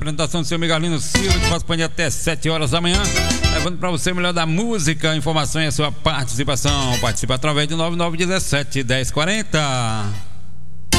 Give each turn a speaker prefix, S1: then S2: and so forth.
S1: Apresentação do seu Miguelino Silva, de Paspanha até 7 horas da manhã, levando para você o melhor da música, informação e a sua participação. Participa através de 9917 1040.